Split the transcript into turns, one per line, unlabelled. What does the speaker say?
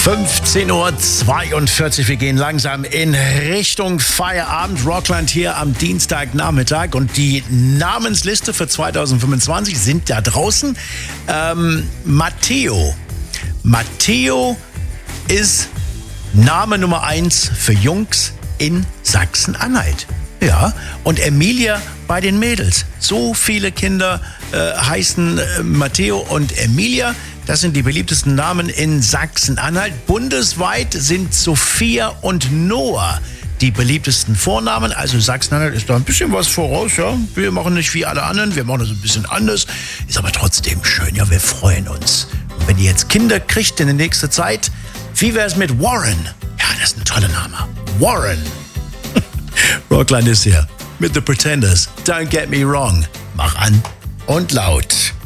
15:42 Uhr. Wir gehen langsam in Richtung Feierabend. Rockland hier am Dienstagnachmittag. Und die Namensliste für 2025 sind da draußen. Matteo. Matteo ist Name Nummer 1 für Jungs in Sachsen-Anhalt. Ja, und Emilia bei den Mädels. So viele Kinder heißen Matteo und Emilia. Das sind die beliebtesten Namen in Sachsen-Anhalt. Bundesweit sind Sophia und Noah die beliebtesten Vornamen. Also Sachsen-Anhalt ist da ein bisschen was voraus. Ja? Wir machen nicht wie alle anderen, wir machen das ein bisschen anders. Ist aber trotzdem schön. Ja, wir freuen uns. Und wenn ihr jetzt Kinder kriegt in der nächsten Zeit, wie wäre es mit Warren? Ja, das ist ein toller Name. Warren. Rockland ist hier mit The Pretenders. Don't get me wrong. Mach an und laut.